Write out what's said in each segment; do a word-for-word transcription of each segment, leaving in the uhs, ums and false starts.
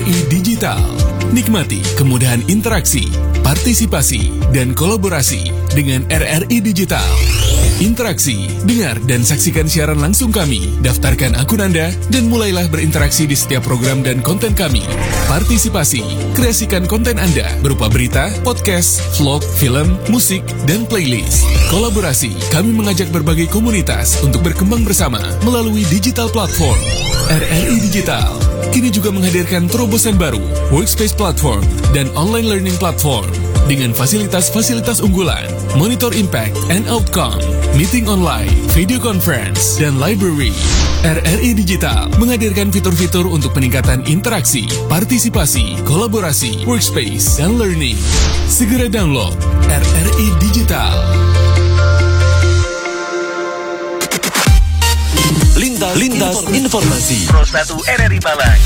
I Digital. Nikmati kemudahan interaksi, partisipasi, dan kolaborasi dengan R R I Digital. Interaksi, dengar dan saksikan siaran langsung kami, daftarkan akun Anda, dan mulailah berinteraksi di setiap program dan konten kami. Partisipasi, kreasikan konten Anda berupa berita, podcast, vlog, film, musik, dan playlist. Kolaborasi, kami mengajak berbagai komunitas untuk berkembang bersama melalui digital platform. R R I Digital kini juga menghadirkan terobosan baru, workspace platform, dan online learning platform dengan fasilitas-fasilitas unggulan, monitor impact and outcome, meeting online, video conference, dan library. R R I Digital menghadirkan fitur-fitur untuk peningkatan interaksi, partisipasi, kolaborasi, workspace, dan learning. Segera download R R I Digital. Lintas, Lintas Informasi Pro satu R R I Malang.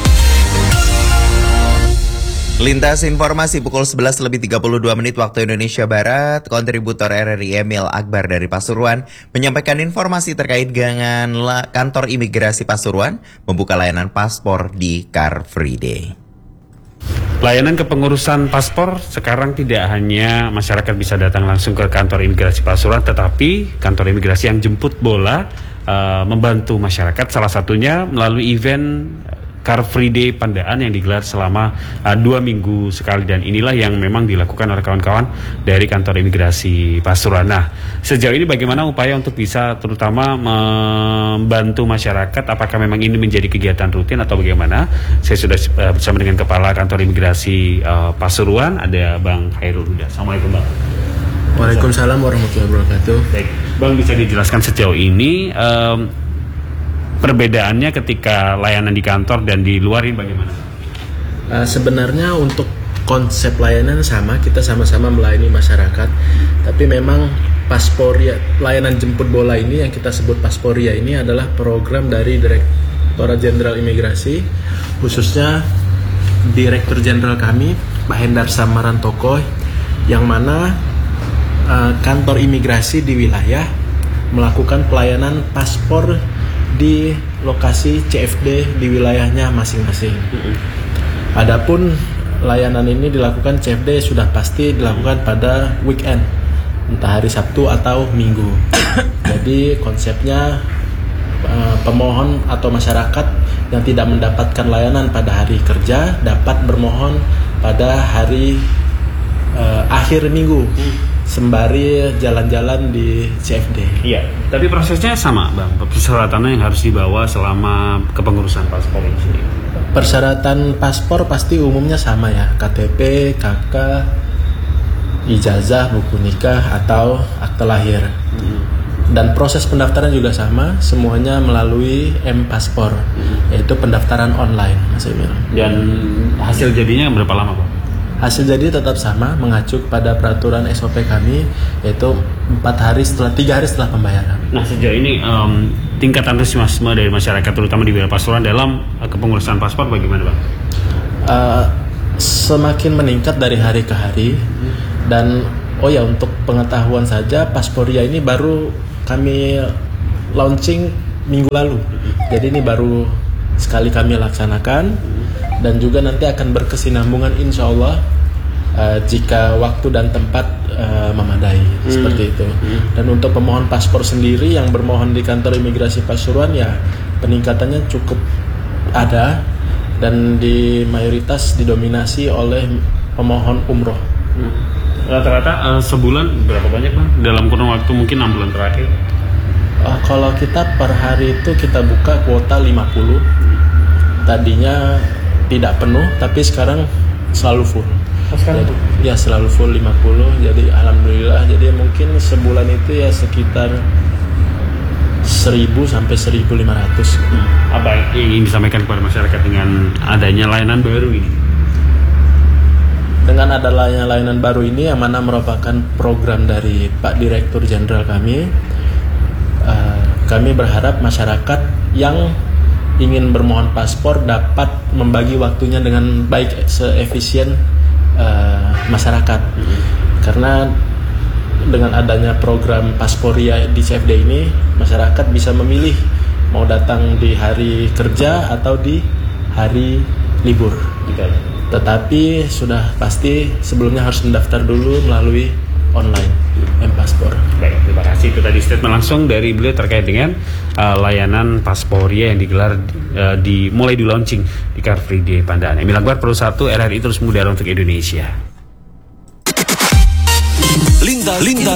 Lintas Informasi pukul sebelas lebih tiga puluh dua menit waktu Indonesia Barat. Kontributor R R I Emil Akbar dari Pasuruan menyampaikan informasi terkait dengan kantor imigrasi Pasuruan membuka layanan paspor di Car Free Day. Layanan kepengurusan paspor sekarang tidak hanya masyarakat bisa datang langsung ke kantor imigrasi Pasuruan, tetapi kantor imigrasi yang jemput bola uh, membantu masyarakat, salah satunya melalui event Car Free Day Pandaan yang digelar selama uh, dua minggu sekali, dan inilah yang memang dilakukan oleh kawan-kawan dari kantor imigrasi Pasuruan. Nah, sejauh ini bagaimana upaya untuk bisa terutama membantu masyarakat? Apakah memang ini menjadi kegiatan rutin atau bagaimana? Saya sudah uh, bersama dengan Kepala Kantor Imigrasi uh, Pasuruan, ada Bang Khairul Huda. Assalamualaikum Bang. Waalaikumsalam warahmatullahi wabarakatuh. Baik, Bang, bisa dijelaskan sejauh ini um, perbedaannya ketika layanan di kantor dan di luar ini bagaimana? Uh, sebenarnya untuk konsep layanan sama, kita sama-sama melayani masyarakat. Tapi memang Pasporia, layanan jemput bola ini yang kita sebut Pasporia ini adalah program dari Direktorat Jenderal Imigrasi, khususnya Direktur Jenderal kami, Pak Hendar Samarantoko, yang mana uh, kantor imigrasi di wilayah melakukan pelayanan paspor di lokasi C F D di wilayahnya masing-masing. Adapun layanan ini dilakukan C F D sudah pasti dilakukan pada weekend, entah hari Sabtu atau Minggu. Jadi konsepnya uh, pemohon atau masyarakat yang tidak mendapatkan layanan pada hari kerja dapat bermohon pada hari uh, akhir minggu, sembari jalan-jalan di C F D. Iya, tapi prosesnya sama, Bang. Persyaratannya yang harus dibawa selama kepengurusan paspor ini sendiri. Persyaratan paspor pasti umumnya sama ya, K T P, K K, ijazah, buku nikah, atau akte lahir. Hmm. Dan proses pendaftaran juga sama, semuanya melalui M-Paspor, hmm. yaitu pendaftaran online, Mas Emil. Dan hasil jadinya berapa lama, Bang? Hasil jadi tetap sama, mengacu pada peraturan S O P kami, yaitu empat hari setelah tiga hari setelah pembayaran. Nah, sejauh ini um, tingkat antusiasme dari masyarakat, terutama di wilayah Pasuruan dalam uh, kepengurusan paspor bagaimana, Bang? Uh, semakin meningkat dari hari ke hari. Dan oh ya, untuk pengetahuan saja, Pasporia ini baru kami launching minggu lalu. Jadi ini baru sekali kami laksanakan. Dan juga nanti akan berkesinambungan insya Allah uh, jika waktu dan tempat uh, memadai, hmm. seperti itu. Hmm. Dan untuk pemohon paspor sendiri yang bermohon di kantor imigrasi Pasuruan, ya peningkatannya cukup ada, dan di mayoritas didominasi oleh pemohon umroh. Hmm. Rata-rata uh, sebulan berapa banyak, Bang? Dalam kurun waktu mungkin enam bulan terakhir? Uh, kalau kita per hari itu kita buka kuota lima puluh. Tadinya tidak penuh, tapi sekarang selalu full. Oh, sekarang? Jadi, ya selalu full lima puluh. Jadi alhamdulillah. Jadi mungkin sebulan itu ya sekitar seribu sampai seribu lima ratus. Hmm. Apa yang ingin disampaikan kepada masyarakat dengan adanya layanan baru ini? Dengan ada layanan layanan baru ini yang mana merupakan program dari Pak Direktur Jenderal kami, uh, kami berharap masyarakat yang ingin bermohon paspor dapat membagi waktunya dengan baik, seefisien uh, masyarakat. Mm-hmm. Karena dengan adanya program Pasporia di C F D ini, masyarakat bisa memilih mau datang di hari kerja atau di hari libur. Tetapi sudah pasti sebelumnya harus mendaftar dulu melalui online M-Paspor. Baik, terima kasih. Itu tadi statement langsung dari beliau terkait dengan uh, layanan Pasporia yang digelar uh, di mulai di launching di Car Free Day Pandaan. Emil Akbar, Pro satu R R I terus mudahkan untuk Indonesia. Lintas, lintas